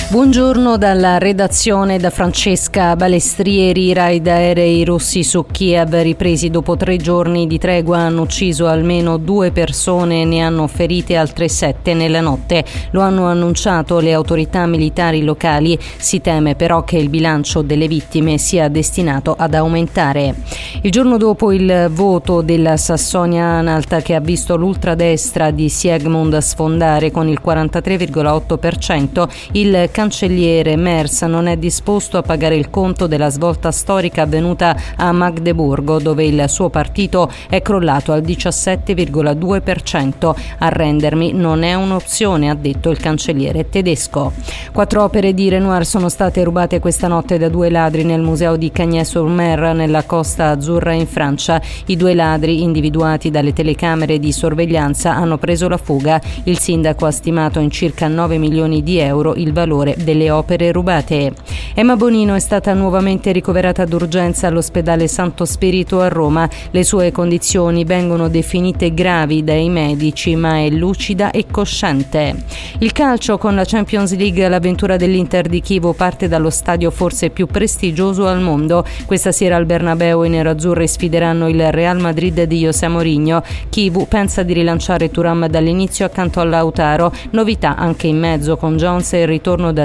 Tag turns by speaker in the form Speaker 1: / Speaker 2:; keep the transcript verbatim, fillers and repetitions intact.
Speaker 1: Buongiorno dalla redazione da Francesca Balestrieri. Raid aerei russi su Kiev ripresi dopo tre giorni di tregua hanno ucciso almeno due persone e ne hanno ferite altre sette nella notte. Lo hanno annunciato le autorità militari locali. Si teme però che il bilancio delle vittime sia destinato ad aumentare. Il giorno dopo il voto della Sassonia-Anhalt, che ha visto l'ultradestra di Siegmund sfondare con il quarantatré virgola otto per cento, il cancelliere Merz non è disposto a pagare il conto della svolta storica avvenuta a Magdeburgo, dove il suo partito è crollato al diciassette virgola due per cento. Arrendermi non è un'opzione, ha detto il cancelliere tedesco. Quattro opere di Renoir sono state rubate questa notte da due ladri nel museo di Cagnes-sur-Mer nella Costa Azzurra in Francia. I due ladri, individuati dalle telecamere di sorveglianza, hanno preso la fuga. Il sindaco ha stimato in circa nove milioni di euro il valore delle opere rubate. Emma Bonino è stata nuovamente ricoverata d'urgenza all'ospedale Santo Spirito a Roma. Le sue condizioni vengono definite gravi dai medici, ma è lucida e cosciente. Il calcio, con la Champions League, l'avventura dell'Inter di Chievo parte dallo stadio forse più prestigioso al mondo. Questa sera al Bernabeu i nerazzurri sfideranno il Real Madrid di José Mourinho. Chievo pensa di rilanciare Thuram dall'inizio accanto a Lautaro. Novità anche in mezzo, con Jones e il ritorno